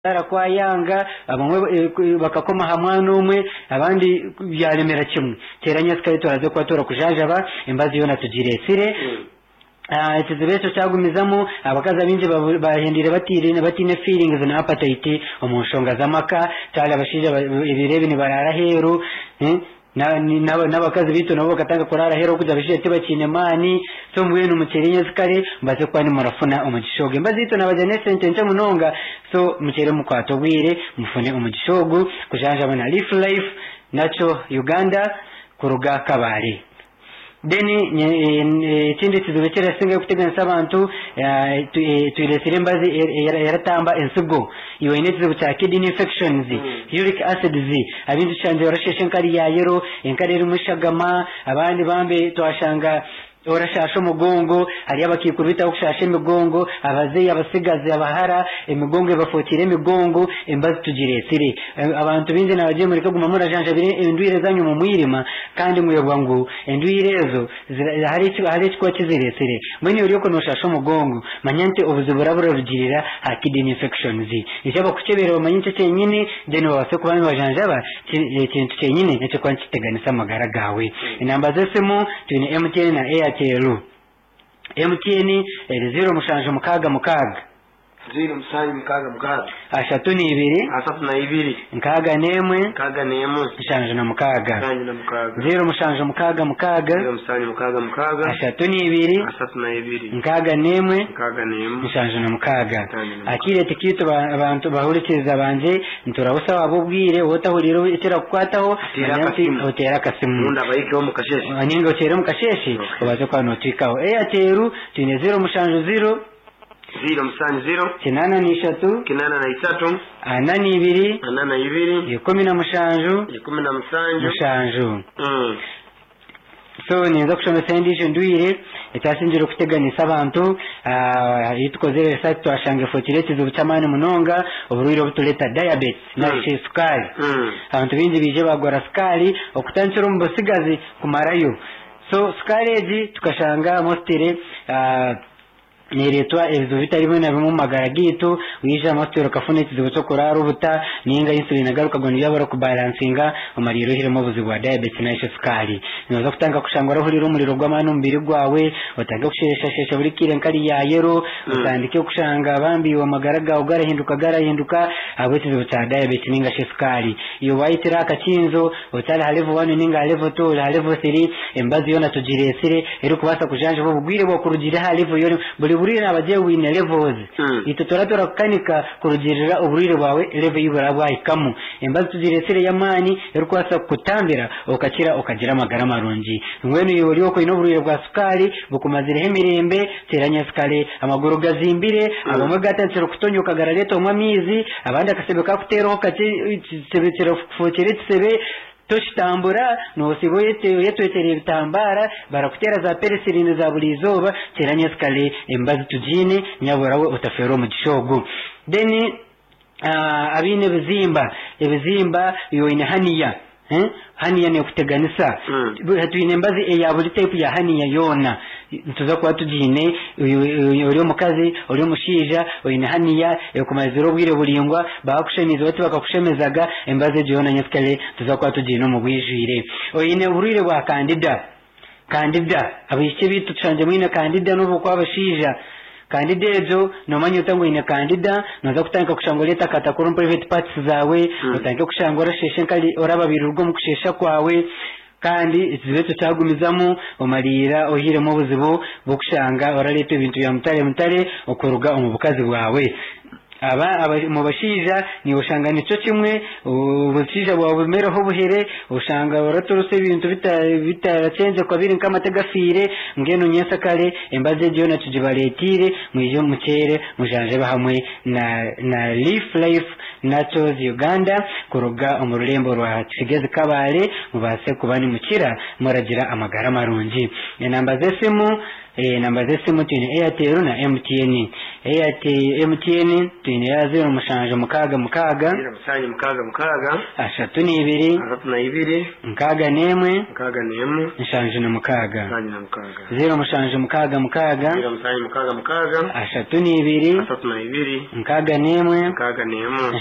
kwa yanga abamwe bakakoma hamwana umwe abandi byaremera kimwe teranya Sky turaze kwatora kujajaba imbazi yona tugiresire ikizibeto cyagumizamo abakaza binje bahendire batine feelings na appetite umushonga zamaka cyala bashije ibirebe ni barara hero n'abakazi bito nabo katanga kurara hero kuja bashije tibakine mani so mwenu mukerenya zikare mbaze kwani murafuna umugishoge mbazito nabajane sentence munonga so mukere mukwato bwire mufune umugishogo kujanja bana life nacho Uganda kuruga kabari deni tindi tuzubekera singa kuteganya abantu tuiresire mbazi yaratamba ensugo iyo inetse buta kidney infections uric acid abindi cyanje barasheshe nkari ya yero enkari iri mushagama abandi bambe twashanga orashasho mugongo hari abakikubita okushashe migongo abazeyi abasigaze abahara emigongo bafotire migongo embazi tugiresire abantu binze nabaje muri kaguma murajanja bire endwire zanyu mu mwirima kandi muyobwa ngo endwirezo hari kwa kiziresire mwene uri ko noshasho mugongo manyante ubuzibura burarugirira kidney infections ijaba kucebera manyinte cyenyine deni wase kubana bajanjaba kintu cyenyine cyo kwantiteganisa amagara gawe inamba zesemo tuni MTN na Airtel MTN 0 mushanje mukaga 0 musanyi mukaga ashatu ni ibiri nkaga nemwe mushanje na mukaga 0 mushanje mukaga 0 musanyi mukaga ashatu ni ibiri nkaga nemwe mushanje na mukaga akire tikito abantu bahurikiza banje nturabusa wabubwire wotahuriro itera kukwataho yanti hotera kasimu unda bayike wo mukasheshe aningo chere mukasheshe ubaze kwa notikaho Airtel tine 0 mushanje 0 musanyi 0 kinana ni 3 anani ibiri 10 mushanju mushanju so nizo kushomesa indisho ndwire etasinjiro kuteganisa abantu yitukozere research twashange fotireti zubutamani munonga uburuiro butuleta diabetes na sukari abantu binzi bije bagora sukari okutanchiro mbosigazi kumarayo so sukari ezi tukashanga mostire niretwa ezo vitarimo na bimu magaragito wija mostero kafune kizibuto kurara ubuta ninga insulin agaruka ngo niyabara ku balancinga umariro hiremo buzi bwa diabetes na sukari nizo kutanga kushangwa huriro umuriro gw'amanu mbiri gwawe utanga kushesha buri kire nkari ya yero utandike kushanga bambi wa magaraga ugarahinduka aboti buta diabetes ninga sukari iyo wayitira akakinzo utala level 1 ninga level 2 level 3 embazi yona tugiresire eri kubasa kujanja bo bugwire bo kurugira level yone burira abaje wine levels itotora kanika kurugirira uburire bwawe level y'uburabwa ikamu embazi tugiresire yamani erukwasa kutambira okakira okagira magara marungi ngwene yori oko ino burire bwa sukari bukumazire hemirembe teranya sukari amaguru gazimbire abamwe gatanzira kutonyoka garaleto mwamizi abandi akasebe kakutero kati sebetero fotire tsebe toshitambura no siboyete yetetere bitambara barakutera za penicillin za bulizoba teranya skale embazi tujine nyaburawe utafero mu gishogo deni abine bizimba yo ine haniya ne kuteganisa hatuine mbazi ya buri type ya haniya yona tuza kwa tujine uri mukazi uri mushija ine haniya yokumaziro bwire bulingwa bakusheniza bati bakakushemezaga embazi jona nyaskale tuza kwa tujine mu bwijire ine burire bwa kandida abishe bitu canje mwine kandida no kwa bashija kandidezo no manyuta ngo ine kandida naza kutanka kushangoleta katakuru private parts zawe utanke kushangora sheshe kali orababiri urwo mu kushesha kwawe kandi izibeto cyagumizamo umarira ohire mu buzibo bukushanga oralete ibintu ya mutare okuruga umubukazi bwawe aba mu bashija ni ushanga nico kimwe ubusija bwa bumereho buhere ushanga baratorose ibintu bitaracenze kwa biri nk'amategafire ngeno nyesa kale embaze jyo na tujibaletire mwijo mukere mujanje bahamwe na life Nachos Uganda kuruga umururembo rwa Kigezi Kabale mubase kubani mukira muragira amagara marungi. Namba zesimu tine Airtel na MTN. MTN tine ya 0 mukaga 0 mukaga ashatu n'ibiri mukaga nemwe 0 mukaga ashatu n'ibiri mukaga nemwe